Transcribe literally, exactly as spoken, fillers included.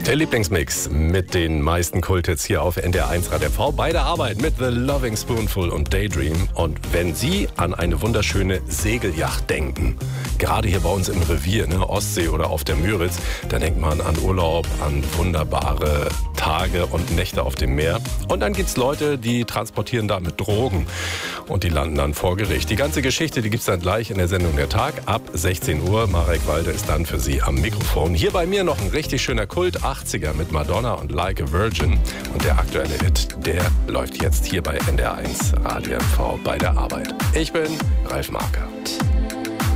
Der Lieblingsmix mit den meisten Kulthits hier auf N D R eins Radio V bei der Arbeit mit The Loving Spoonful und Daydream. Und wenn Sie an eine wunderschöne Segelyacht denken, gerade hier bei uns im Revier, ne, Ostsee oder auf der Müritz, dann denkt man an Urlaub, an wunderbare Tage und Nächte auf dem Meer. Und dann gibt's Leute, die transportieren damit Drogen und die landen dann vor Gericht. Die ganze Geschichte, die gibt's dann gleich in der Sendung Der Tag ab sechzehn Uhr. Marek Walde ist dann für Sie am Mikrofon. Hier bei mir noch ein richtig schöner Kult, achtziger mit Madonna und Like a Virgin. Und der aktuelle Hit, der läuft jetzt hier bei N D R eins Radio V bei der Arbeit. Ich bin Ralf Marker.